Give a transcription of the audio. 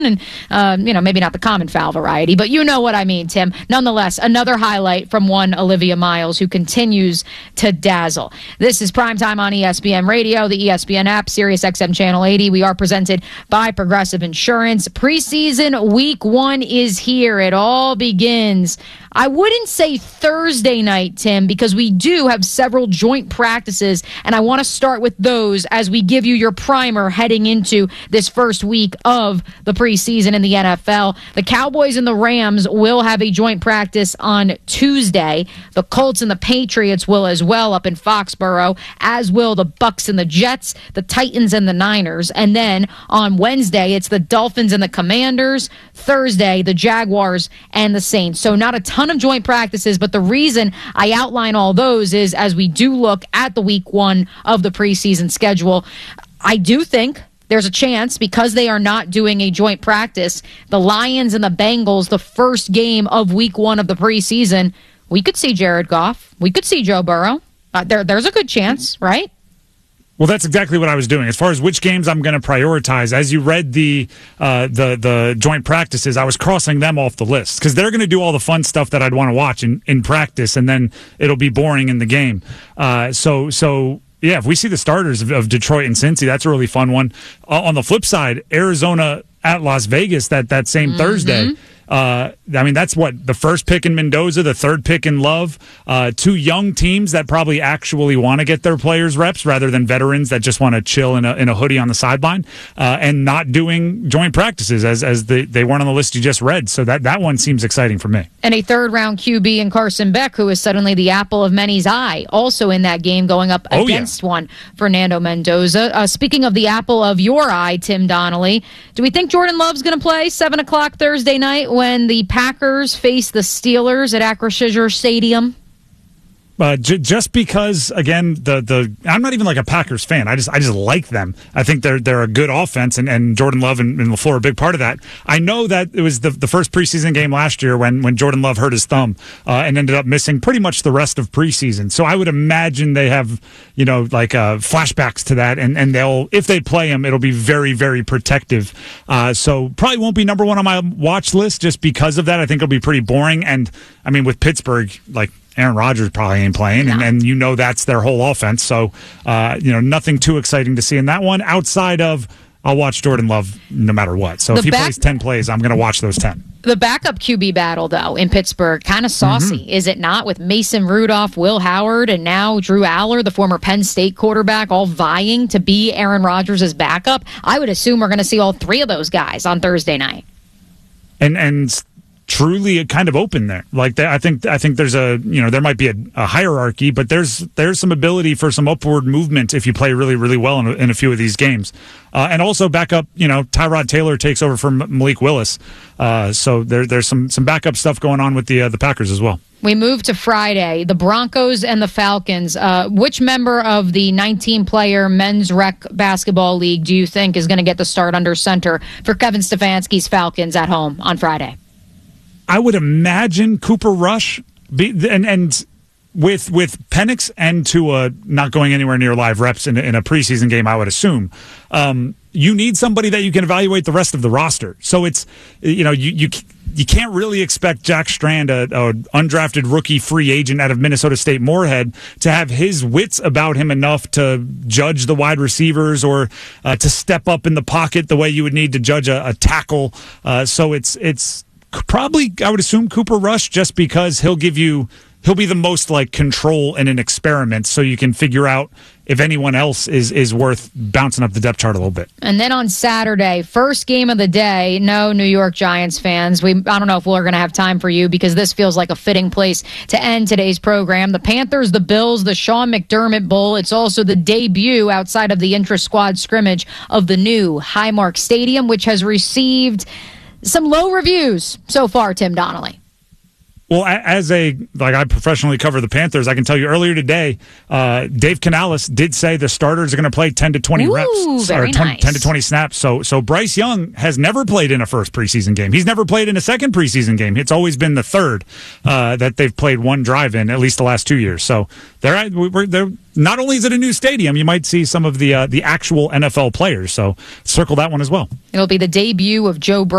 and maybe not the common foul variety, but you know what I mean, Tim. Nonetheless, another highlight from one Olivia Miles, who continues to dazzle. This is Primetime on ESPN Radio, the ESPN app, Sirius XM Channel 80. We are presented by Progressive Insurance. Preseason week 1 is here. It all begins, I wouldn't say Thursday night, Tim, because we do have several joint practices, and I want to start with those as we give you your primer heading into this first week of the preseason in the NFL. The Cowboys and the Rams will have a joint practice on Tuesday. The Colts and the Patriots will as well up in Foxborough, as will the Bucs and the Jets, the Titans and the Niners. And then on Wednesday, it's the Dolphins and the Commanders. Thursday, the Jaguars and the Saints. So not a ton of joint practices, but the reason I outline all those is as we do look at the week 1 of the preseason schedule, I do think there's a chance, because they are not doing a joint practice, the Lions and the Bengals, the first game of week 1 of the preseason, we could see Jared Goff. We could see Joe Burrow. There's a good chance, right? Well, that's exactly what I was doing. As far as which games I'm going to prioritize, as you read the joint practices, I was crossing them off the list because they're going to do all the fun stuff that I'd want to watch in practice, and then it'll be boring in the game. So yeah, if we see the starters of Detroit and Cincy, that's a really fun one. On the flip side, Arizona at Las Vegas that same Thursday. That's what, the first pick in Mendoza, the third pick in Love. 2 young teams that probably actually want to get their players reps rather than veterans that just want to chill in a hoodie on the sideline, and not doing joint practices as they weren't on the list you just read. So that one seems exciting for me. And a third-round QB in Carson Beck, who is suddenly the apple of many's eye, also in that game going up against one Fernando Mendoza. Speaking of the apple of your eye, Tim Donnelly, do we think Jordan Love's going to play 7 o'clock Thursday night when the Packers face the Steelers at Acrisure Stadium? Just because, again, I'm not even like a Packers fan. I just like them. I think they're a good offense, and Jordan Love and LaFleur are a big part of that. I know that it was the first preseason game last year when Jordan Love hurt his thumb and ended up missing pretty much the rest of preseason. So I would imagine they have flashbacks to that, and they'll, if they play him, it'll be very, very protective. So probably won't be number 1 on my watch list just because of that. I think it'll be pretty boring. And I mean, with Pittsburgh, Aaron Rodgers probably ain't playing, and that's their whole offense. So, nothing too exciting to see in that one outside of I'll watch Jordan Love no matter what. So if he plays 10 plays, I'm going to watch those 10. The backup QB battle, though, in Pittsburgh, kind of saucy, is it not? With Mason Rudolph, Will Howard, and now Drew Aller, the former Penn State quarterback, all vying to be Aaron Rodgers' backup. I would assume we're going to see all 3 of those guys on Thursday night. And truly kind of open there. I think there's there might be a hierarchy, but there's some ability for some upward movement if you play really, really well in a few of these games. And also backup, Tyrod Taylor takes over from Malik Willis. So there's some backup stuff going on with the Packers as well. We move to Friday, the Broncos and the Falcons. Which member of the 19-player men's rec basketball league do you think is going to get the start under center for Kevin Stefanski's Falcons at home on Friday? I would imagine Cooper Rush, and with Penix and Tua not going anywhere near live reps in a preseason game, I would assume you need somebody that you can evaluate the rest of the roster. So it's you can't really expect Jack Strand, a undrafted rookie free agent out of Minnesota State Moorhead, to have his wits about him enough to judge the wide receivers or to step up in the pocket the way you would need to judge a tackle. So it's probably, I would assume, Cooper Rush, just because he'll be the most control in an experiment, so you can figure out if anyone else is worth bouncing up the depth chart a little bit. And then on Saturday, first game of the day, no New York Giants fans. I don't know if we're going to have time for you because this feels like a fitting place to end today's program. The Panthers, the Bills, the Sean McDermott Bowl. It's also the debut outside of the intra-squad scrimmage of the new Highmark Stadium, which has received some low reviews so far, Tim Donnelly. Well, I professionally cover the Panthers. I can tell you earlier today, Dave Canales did say the starters are going to play 10 to 20 reps, or 10 to 20 snaps. So Bryce Young has never played in a first preseason game. He's never played in a second preseason game. It's always been the third that they've played one drive in, at least the last 2 years. So they're not only is it a new stadium, you might see some of the actual NFL players. So circle that one as well. It'll be the debut of Joe Brady